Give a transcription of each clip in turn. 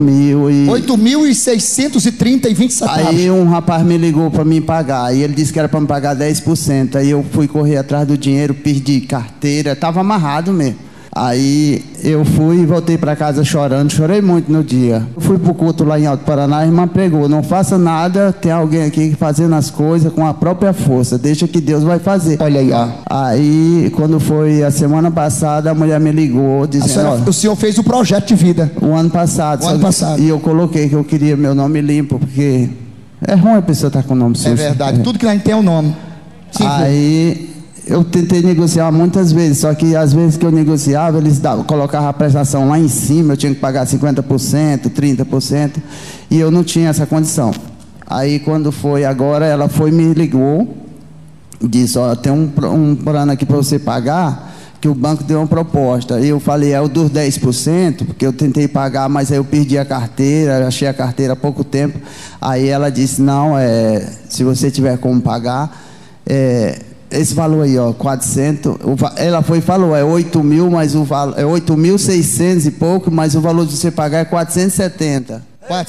8.630,20 centavos. Aí um rapaz me ligou para mim pagar, aí ele disse que era para me pagar 10%, aí eu fui correr atrás do dinheiro, perdi carteira, estava amarrado mesmo. Aí eu fui e voltei para casa chorando, chorei muito no dia. Eu fui pro culto lá em Alto Paraná, a irmã pregou, não faça nada, tem alguém aqui fazendo as coisas com a própria força, deixa que Deus vai fazer. Olha aí, ó. Aí, quando foi a semana passada, a mulher me ligou, dizendo... O senhor fez o projeto de vida. O ano passado. O ano passado. E eu coloquei que eu queria meu nome limpo, porque é ruim a pessoa estar com o nome sujo. É verdade, tudo que a gente tem é o nome. Sim, aí... Eu tentei negociar muitas vezes, só que às vezes que eu negociava, eles colocavam a prestação lá em cima, eu tinha que pagar 50%, 30%, e eu não tinha essa condição. Aí quando foi agora, ela foi e me ligou, disse, ó, tem um plano aqui para você pagar, que o banco deu uma proposta. E eu falei, é o dos 10%, porque eu tentei pagar, mas aí eu perdi a carteira, achei a carteira há pouco tempo. Aí ela disse, não, se você tiver como pagar, esse valor aí, ó, 400, ela foi e falou, é 8 mil, mas o valor é 8.600 e pouco, mas o valor de você pagar é 470.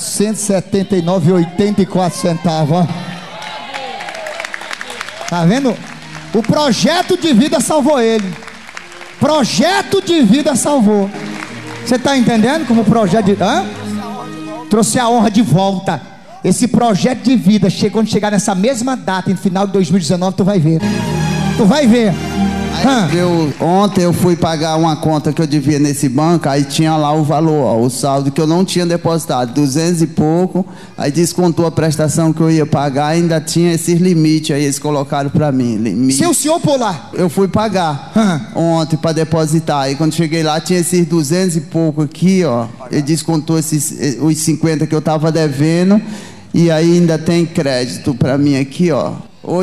479,84 centavos, ó. Tá vendo? O projeto de vida salvou ele. Projeto de vida salvou. Você tá entendendo como o projeto de... Trouxe a honra de volta. Esse projeto de vida, quando chegar nessa mesma data, no final de 2019, tu vai ver. Tu vai ver. Ontem eu fui pagar uma conta que eu devia nesse banco, aí tinha lá o valor, ó, o saldo que eu não tinha depositado, 200 e pouco, aí descontou a prestação que eu ia pagar, ainda tinha esses limites, aí eles colocaram pra mim. Limite. Se o senhor pular? Eu fui pagar ontem pra depositar, aí quando cheguei lá tinha esses 200 e pouco aqui, ó, ele descontou os 50 que eu tava devendo, e aí ainda tem crédito pra mim aqui, ó.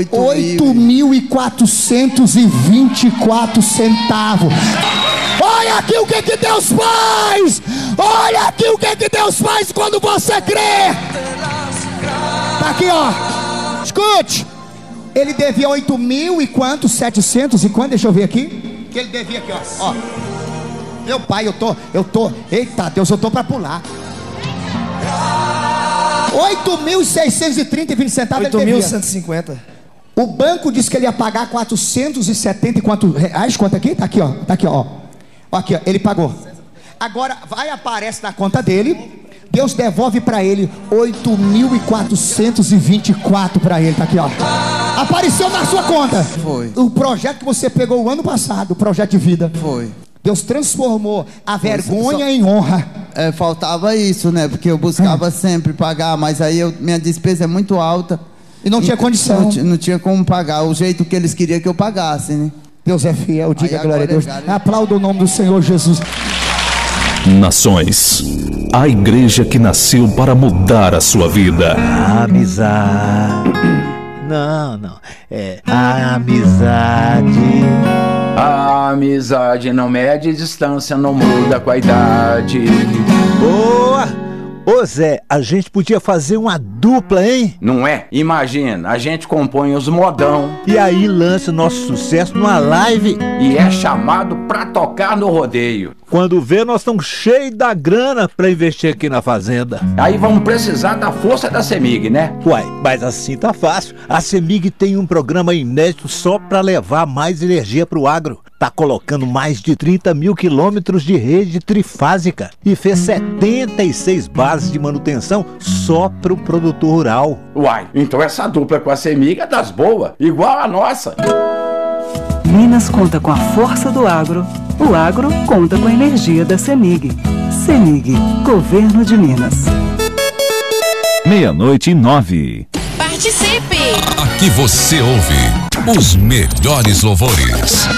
8.424 centavos. Olha aqui o que Deus faz! Olha aqui o que Deus faz quando você crê! Tá aqui, ó. Escute! Ele devia 8.000 e quanto? 700 e quanto? Deixa eu ver aqui. Que ele devia aqui, ó. Meu pai, eu tô. Eita Deus, eu tô pra pular. 8.630,20 centavos. 8.150. O banco disse que ele ia pagar 470 e quanto reais? Quanto aqui? Tá aqui, ó. Tá aqui, ó. Aqui, ó. Ele pagou. Agora vai, aparece na conta dele. Deus devolve para ele 8.424 para ele. Tá aqui, ó. Apareceu na sua conta. Foi. O projeto que você pegou o ano passado, o projeto de vida. Foi. Deus transformou a vergonha em honra. Faltava isso, né? Porque eu buscava sempre pagar, mas aí minha despesa é muito alta. E não tinha condição. Não tinha como pagar, o jeito que eles queriam que eu pagasse, né? Deus é fiel, diga glória a Deus. Aplauda o nome do Senhor Jesus. Nações, a igreja que nasceu para mudar a sua vida. Amizade. Não. É amizade. A amizade não mede distância, não muda com a idade. Boa! Ô Zé, a gente podia fazer uma dupla, hein? Não é? Imagina, a gente compõe os modão. E aí lança o nosso sucesso numa live. E é chamado pra tocar no rodeio. Quando vê, nós estamos cheios da grana pra investir aqui na fazenda. Aí vamos precisar da força da CEMIG, né? Uai, mas assim tá fácil. A CEMIG tem um programa inédito só pra levar mais energia pro agro. Tá colocando mais de 30 mil quilômetros de rede trifásica e fez 76 bases de manutenção só pro produtor rural. Uai, então essa dupla com a CEMIG é das boas, igual a nossa. Minas conta com a força do agro. O agro conta com a energia da CEMIG. CEMIG, Governo de Minas. 00:09. Participe! Aqui você ouve os melhores louvores.